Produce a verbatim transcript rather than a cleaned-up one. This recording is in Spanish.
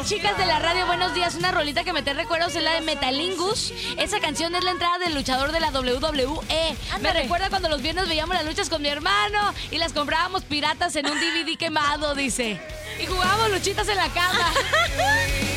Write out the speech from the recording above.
chicas de la radio, buenos días. Una rolita que me trae recuerdos es la de Metalingus. Esa canción es la entrada del luchador de la doble u doble u E. Me recuerda cuando los viernes veíamos las luchas con mi hermano y las comprábamos piratas en un D V D quemado, dice. Y jugábamos luchitas en la cama.